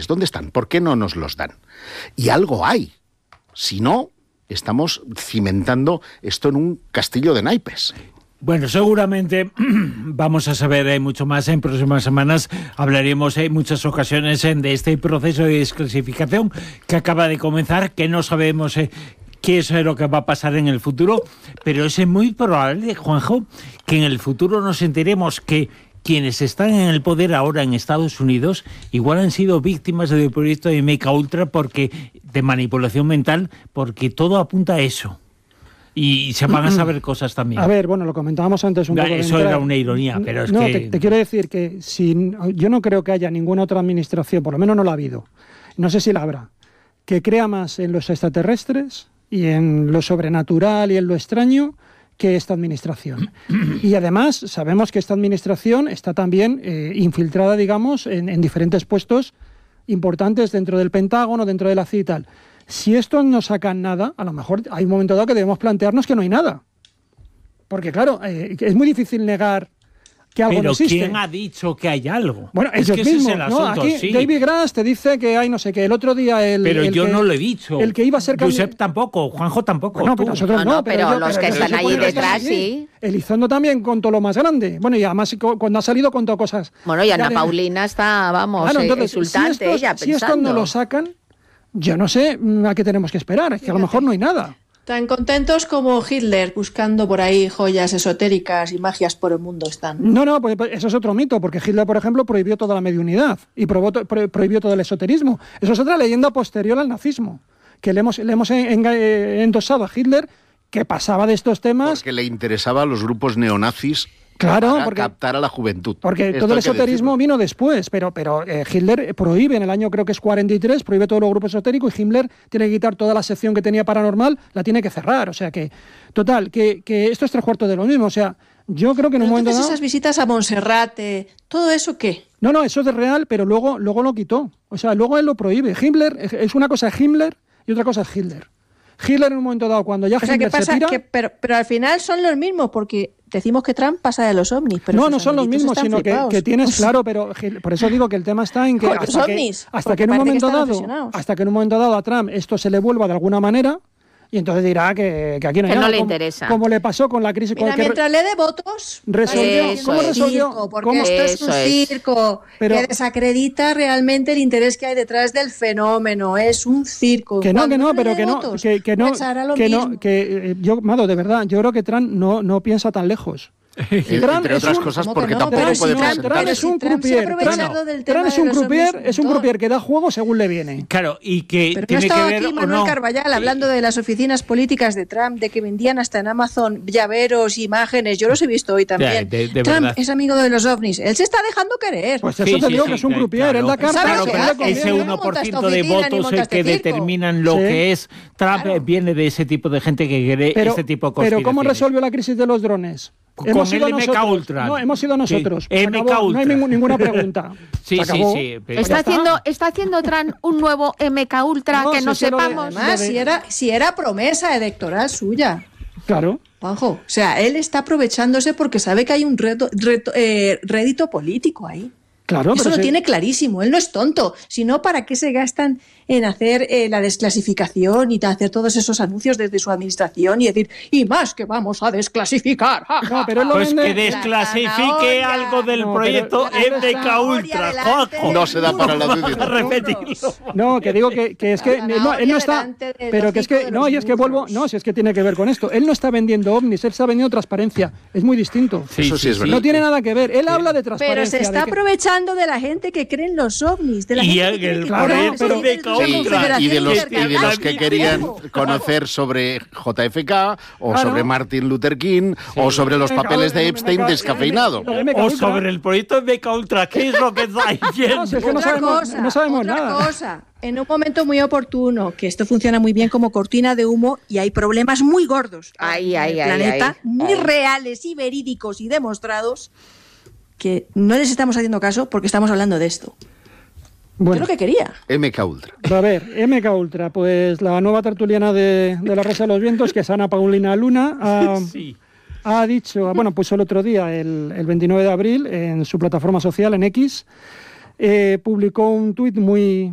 papeles? ¿Dónde están? ¿Por qué no nos los dan? Y algo hay. Si no, estamos cimentando esto en un castillo de naipes. Bueno, seguramente vamos a saber mucho más en próximas semanas. Hablaremos en muchas ocasiones de este proceso de desclasificación que acaba de comenzar, que no sabemos qué es lo que va a pasar en el futuro, pero es muy probable, Juanjo, que en el futuro nos enteremos que quienes están en el poder ahora en Estados Unidos igual han sido víctimas del proyecto de MKUltra de manipulación mental, porque todo apunta a eso. Y se van a saber cosas también. A ver, bueno, lo comentábamos antes un poco. Eso era una ironía, pero es no, que... te quiero decir que yo no creo que haya ninguna otra administración, por lo menos no la ha habido, no sé si la habrá, que crea más en los extraterrestres y en lo sobrenatural y en lo extraño que esta administración. Y además sabemos que esta administración está también infiltrada, digamos, en diferentes puestos importantes dentro del Pentágono, dentro de la CIA y tal. Si estos no sacan nada, a lo mejor hay un momento dado que debemos plantearnos que no hay nada. Porque claro, es muy difícil negar que algo no existe. Pero ¿quién ha dicho que hay algo? Bueno, ellos mismos, ese es el asunto, aquí sí. David Grass te dice que hay no sé qué. El otro día Pero yo no lo he dicho. El que iba a ser Josep tampoco, Juanjo tampoco. Bueno, pero nosotros no, pero los que están ahí detrás, sí. Elizondo también contó lo más grande. Bueno, y además cuando ha salido contó cosas. Bueno, y Ana Paulina está, vamos, claro, entonces, insultante ella pensando. Si estos no lo sacan, yo no sé a qué tenemos que esperar. Es que a lo mejor no hay nada. Tan contentos como Hitler buscando por ahí joyas esotéricas y magias por el mundo están. No, pues eso es otro mito, porque Hitler, por ejemplo, prohibió toda la mediunidad y prohibió todo el esoterismo. Eso es otra leyenda posterior al nazismo, que le hemos endosado a Hitler, que pasaba de estos temas. Porque le interesaba a los grupos neonazis. Claro, para captar a la juventud. Porque todo el esoterismo vino después, pero Hitler prohíbe, en el año creo que es 43, prohíbe todos los grupos esotéricos y Himmler tiene que quitar toda la sección que tenía paranormal, la tiene que cerrar. O sea que, total, que esto es 3/4 de lo mismo. O sea, yo creo que en un momento dado... esas visitas a Monserrate, ¿todo eso qué? No, eso es real, pero luego lo quitó. O sea, luego él lo prohíbe. Himmler, es una cosa es Himmler y otra cosa es Hitler. Hitler en un momento dado, cuando ya Himmler se tira... Pero al final son los mismos, porque decimos que Trump pasa de los ovnis. Pero no son los mismos, sino que tienes claro, pero por eso digo que el tema está en que hasta que en un momento dado a Trump esto se le vuelva de alguna manera, y entonces dirá que aquí no hay nada. No le interesa. Como le pasó con la crisis... Mira, mientras le dé votos... ¿Cómo resolvió? Circo, porque esto es un circo que desacredita realmente el interés que hay detrás del fenómeno. Es un circo. Yo, Mado, de verdad, yo creo que Trump no piensa tan lejos. Entre otras cosas porque tampoco puede presentar. Trump es un croupier. Trump es un croupier que da juego según le viene. Claro, y que pero tiene no que estaba ver aquí Manuel Carballal hablando de las oficinas políticas de Trump, de que vendían hasta en Amazon llaveros, imágenes. Yo los he visto hoy también. De Trump verdad. es amigo de los ovnis. Él se está dejando querer. Pues eso te digo que es un croupier. Él da cartas. Claro, pero ese 1% de votos que determinan lo que es Trump viene de ese tipo de gente que quiere ese tipo de conspiraciones. Pero ¿cómo resolvió la crisis de los drones? Con el MKUltra. No, hemos sido nosotros. Sí. No hay ninguna pregunta. Sí. ¿Está haciendo Trump un nuevo MKUltra que no sepamos? Además, si era promesa electoral suya. Claro. Juanjo, o sea, él está aprovechándose porque sabe que hay un rédito político ahí. Claro, eso lo tiene clarísimo, él no es tonto, sino para qué se gastan en hacer la desclasificación y hacer todos esos anuncios desde su administración y decir, y más que vamos a desclasificar. No, pero pues que desclasifique algo del proyecto MKUltra. No se da para la duda. Repetirlo. No, que digo que es que él no está, pero que es que no, y es que vuelvo, no, si es que tiene que ver con esto. Él no está vendiendo ovnis, él está vendiendo transparencia. Es muy distinto. Eso sí es verdad. No tiene nada que ver. Él habla de transparencia. Pero se está aprovechando de la gente que cree en los ovnis, de la gente que y de los que querían conocer sobre JFK o sobre Martin Luther King o sobre los papeles de Epstein descafeinado o sobre el proyecto de MKUltra. ¿Qué es lo que está diciendo? No sabemos nada. Otra cosa, en un momento muy oportuno, que esto funciona muy bien como cortina de humo y hay problemas muy gordos en el planeta, muy reales y verídicos y demostrados, que no les estamos haciendo caso porque estamos hablando de esto. Bueno, yo lo que quería. MKUltra. A ver, MKUltra, pues la nueva tertuliana de La Rosa de los Vientos, que es Ana Paulina Luna, ha dicho, bueno, pues el otro día, el 29 de abril, en su plataforma social, en X, publicó un tuit muy